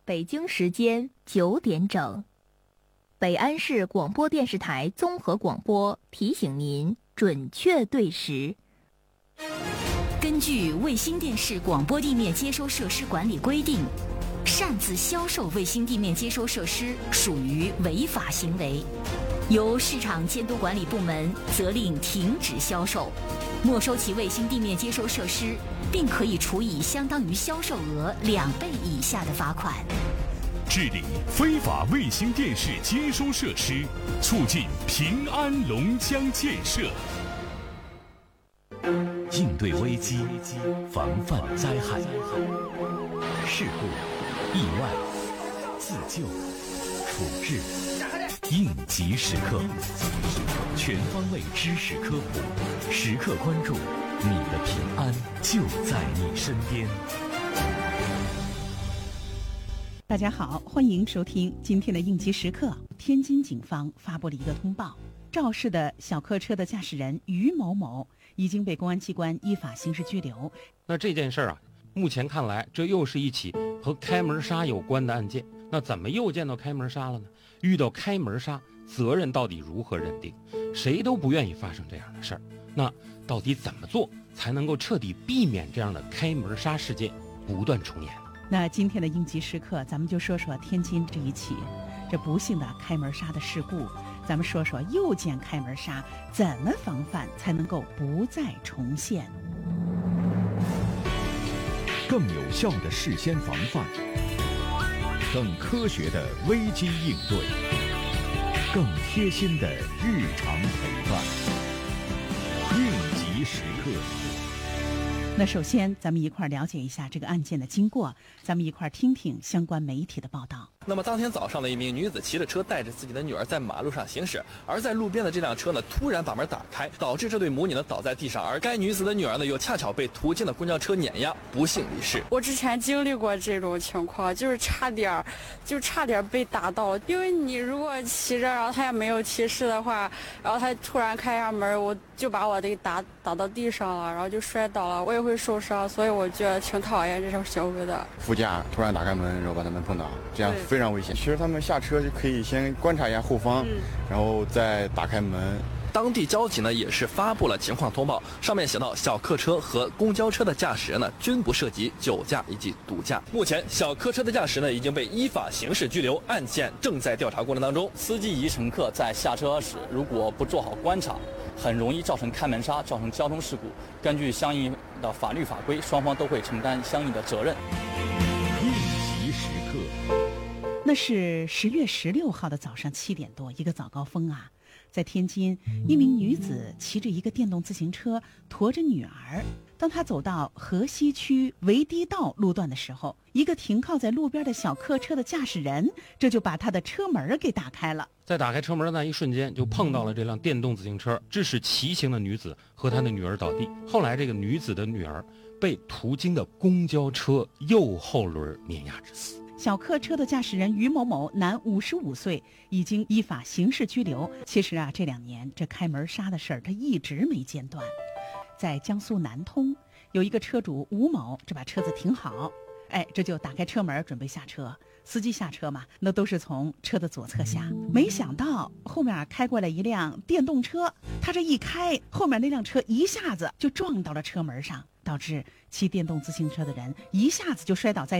北京时间9点整，北安市广播电视台综合广播提醒您准确对时。 根据卫星电视广播地面接收设施管理规定，擅自销售卫星地面接收设施属于违法行为，由市场监督管理部门责令停止销售，没收其卫星地面接收设施，并可以处以相当于销售额2倍以下的罚款。 治理非法卫星电视接收设施，促进平安龙江建设。 应对危机，防范灾害，事故、意外、自救、处置，应急时刻，全方位知识科普，时刻关注，你的平安就在你身边。 大家好，欢迎收听今天的应急时刻。天津警方发布了一个通报，肇事的小客车的驾驶人于某某已经被公安机关依法刑事拘留。 那这件事啊，目前看来，这又是一起和开门杀有关的案件。那怎么又见到开门杀了呢？遇到开门杀，责任到底如何认定？谁都不愿意发生这样的事儿。那到底怎么做才能够彻底避免这样的开门杀事件不断重演？ 那今天的应急时刻，咱们就说说天津这一起这不幸的开门杀的事故。咱们说说又见开门杀，怎么防范才能够不再重现？ 更有效的事先防范，更科学的危机应对，更贴心的日常陪伴。应急时刻。 那首先咱们一块儿了解一下这个案件的经过，咱们一块儿听听相关媒体的报道。 那么当天早上的一名女子骑着车带着自己的女儿在马路上行驶，而在路边的这辆车呢突然把门打开，导致这对母女呢倒在地上，而该女子的女儿呢又恰巧被途经的公交车碾压，不幸离世。 我之前经历过这种情况，就是差点被打到，因为你如果骑着，然后他也没有提示的话，然后他突然开一下门，我就把我给打到地上了，然后就摔倒了，我也会受伤，所以我觉得挺讨厌这种行为的。 副驾突然打开门，然后把他们碰倒，这样非常危险。其实他们下车就可以先观察一下后方，然后再打开门。 当地交警呢也是发布了情况通报，上面写到小客车和公交车的驾驶人呢均不涉及酒驾以及赌驾。目前小客车的驾驶呢已经被依法刑事拘留，案件正在调查过程当中。 司机以及乘客在下车时如果不做好观察，很容易造成开门杀，造成交通事故。根据相应的法律法规，双方都会承担相应的责任。 应急时刻。 那是10月16号的早上7点多，一个早高峰啊，在天津，一名女子骑着一个电动自行车，驮着女儿。当她走到河西区维堤道路段的时候，一个停靠在路边的小客车的驾驶人，这就把他的车门给打开了。 在打开车门的那一瞬间，就碰到了这辆电动自行车，致使骑行的女子和她的女儿倒地。后来，这个女子的女儿被途经的公交车右后轮碾压致死。 小客车的驾驶人于某某，男，55岁，已经依法刑事拘留。其实啊，这2年这开门杀的事儿，他一直没间断。在江苏南通，有一个车主吴某，这把车子停好，这就打开车门准备下车。司机下车嘛，那都是从车的左侧下。没想到后面开过来一辆电动车，他这一开，后面那辆车一下子就撞到了车门上，导致骑电动自行车的人一下子就摔倒在